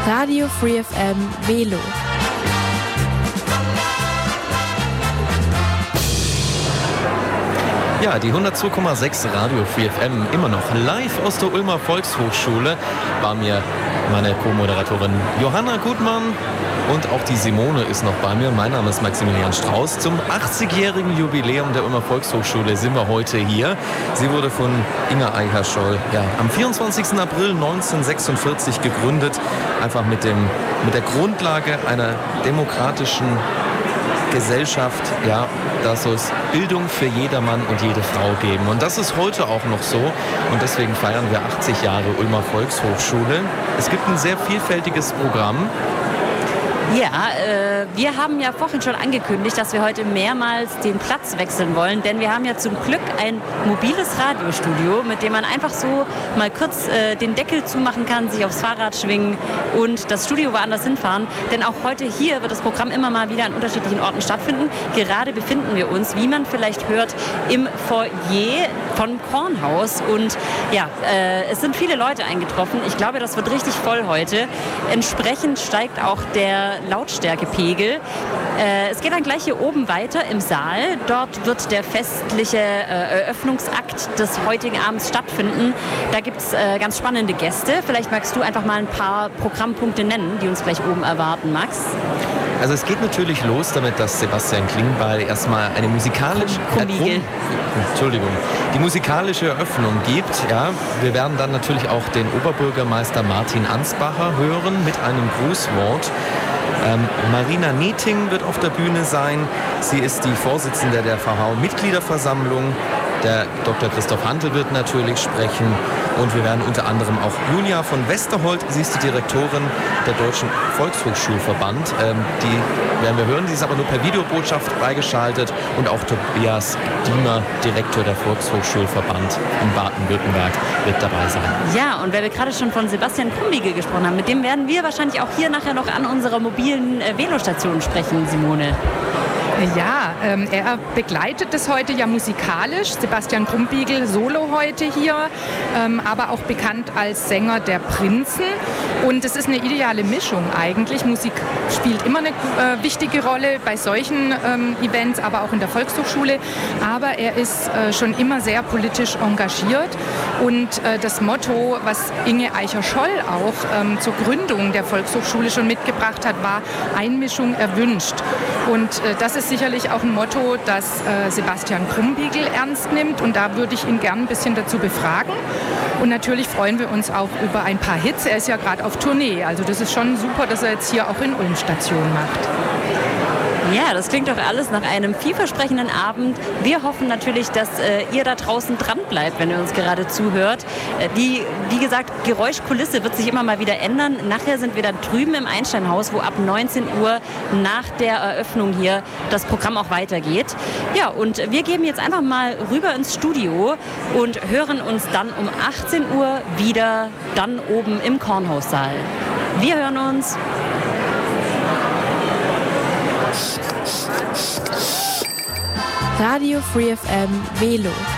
Radio Free FM Velo. Ja, die 102,6 Radio Free FM immer noch live aus der Ulmer Volkshochschule. War mir meine Co-Moderatorin Johanna Gutmann und auch die Simone ist noch bei mir. Mein Name ist Maximilian Strauß. Zum 80-jährigen Jubiläum der Ulmer Volkshochschule sind wir heute hier. Sie wurde von Inga Eicherscholl am 24. April 1946 gegründet. Einfach mit der Grundlage einer demokratischen Gesellschaft, da soll es Bildung für jedermann und jede Frau geben. Und das ist heute auch noch so. Und deswegen feiern wir 80 Jahre Ulmer Volkshochschule. Es gibt ein sehr vielfältiges Programm. Ja, wir haben ja vorhin schon angekündigt, dass wir heute mehrmals den Platz wechseln wollen, denn wir haben ja zum Glück ein mobiles Radiostudio, mit dem man einfach so mal kurz den Deckel zumachen kann, sich aufs Fahrrad schwingen und das Studio woanders hinfahren. Denn auch heute hier wird das Programm immer mal wieder an unterschiedlichen Orten stattfinden. Gerade befinden wir uns, wie man vielleicht hört, im Foyer von Kornhaus. Und es sind viele Leute eingetroffen. Ich glaube, das wird richtig voll heute. Entsprechend steigt auch der Lautstärkepegel. Es geht dann gleich hier oben weiter im Saal. Dort wird der festliche Eröffnungsakt des heutigen Abends stattfinden. Da gibt es ganz spannende Gäste. Vielleicht magst du einfach mal ein paar Programmpunkte nennen, die uns gleich oben erwarten, Max. Also es geht natürlich los damit, dass Sebastian Klingbeil erstmal eine die musikalische Eröffnung gibt. Ja, wir werden dann natürlich auch den Oberbürgermeister Martin Ansbacher hören mit einem Grußwort. Marina Neting wird auf der Bühne sein. Sie ist die Vorsitzende der VH-Mitgliederversammlung. Der Dr. Christoph Handel wird natürlich sprechen. Und wir werden unter anderem auch Julia von Westerholt, sie ist die Direktorin der Deutschen Volkshochschulverband. Die werden wir hören, sie ist aber nur per Videobotschaft freigeschaltet. Und auch Tobias Diemer, Direktor der Volkshochschulverband in Baden-Württemberg, wird dabei sein. Ja, und weil wir gerade schon von Sebastian Krumbiegel gesprochen haben, mit dem werden wir wahrscheinlich auch hier nachher noch an unserer mobilen Velostation sprechen, Simone. Ja, er begleitet das heute ja musikalisch. Sebastian Krumbiegel solo heute hier, aber auch bekannt als Sänger der Prinzen. Und es ist eine ideale Mischung eigentlich. Musik spielt immer eine wichtige Rolle bei solchen Events, aber auch in der Volkshochschule. Aber er ist schon immer sehr politisch engagiert. Und das Motto, was Inge Eicherscholl auch zur Gründung der Volkshochschule schon mitgebracht hat, war Einmischung erwünscht. Und das ist sicherlich auch ein Motto, das Sebastian Krumbiegel ernst nimmt. Und da würde ich ihn gern ein bisschen dazu befragen. Und natürlich freuen wir uns auch über ein paar Hits. Er ist ja gerade auf Tournee. Also das ist schon super, dass er jetzt hier auch in Ulm Station macht. Ja, das klingt doch alles nach einem vielversprechenden Abend. Wir hoffen natürlich, dass ihr da draußen dran bleibt, wenn ihr uns gerade zuhört. Die, wie gesagt, Geräuschkulisse wird sich immer mal wieder ändern. Nachher sind wir dann drüben im Einsteinhaus, wo ab 19 Uhr nach der Eröffnung hier das Programm auch weitergeht. Ja, und wir geben jetzt einfach mal rüber ins Studio und hören uns dann um 18 Uhr wieder dann oben im Kornhaussaal. Wir hören uns. Radio Free FM Velo.